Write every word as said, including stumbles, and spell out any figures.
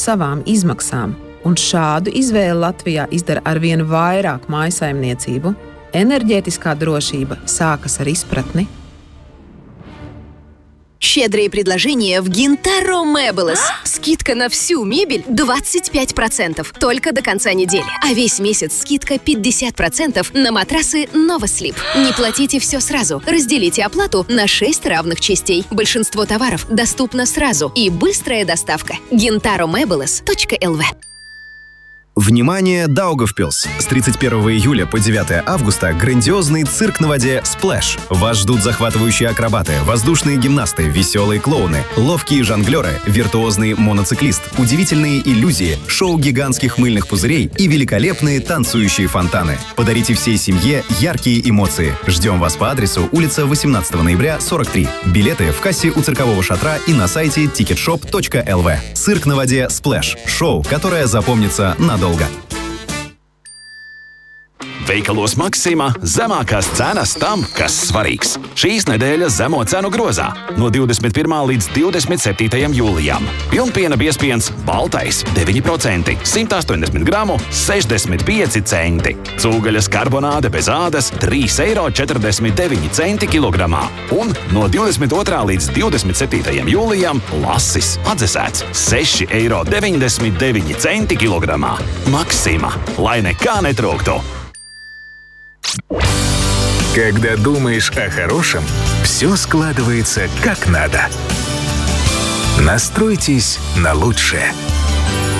savām izmaksām. Un šādu izvēli Latvijā izdara arvien vairāk mājsaimniecību. Энергетическая дрошība sākas ar izpratni. Щедрые предложения в Gintaro Meubles. Скидка на всю мебель двадцать пять процентов только до конца недели. А весь месяц скидка пятьдесят процентов на матрасы Novasleep. Не платите все сразу. Разделите оплату на шесть равных частей. Большинство товаров доступно сразу. И быстрая доставка. гинтаро мебелес точка эл ви. Внимание, Даугавпилс! С тридцать первого июля по девятого августа грандиозный цирк на воде «Сплэш». Вас ждут захватывающие акробаты, воздушные гимнасты, веселые клоуны, ловкие жонглеры, виртуозный моноциклист, удивительные иллюзии, шоу гигантских мыльных пузырей и великолепные танцующие фонтаны. Подарите всей семье яркие эмоции. Ждем вас по адресу улица восемнадцатого ноября, сорок три. Билеты в кассе у циркового шатра и на сайте тикетшоп точка эл ви. Цирк на воде «Сплэш». Шоу, которое запомнится надолго. Долго. Veikalos Maksima zemākās cenas tam, kas svarīgs. Šīs nedēļas zemo cenu grozā no divdesmit pirmā līdz divdesmit septītajam jūlijam. Pilnpiena biezpiens baltais deviņi procenti, simt astoņdesmit gramu, sešdesmit pieci centi. Cūgaļas karbonāde bez ādas trīs eiro četrdesmit deviņi centi kilogramā. Un no divdesmit otrā līdz divdesmit septītajam jūlijam lasis atdzesēts seši eiro deviņdesmit deviņi centi kilogramā. Maksima, lai nekā netrūktu. Когда думаешь о хорошем, все складывается как надо. Настройтесь на лучшее.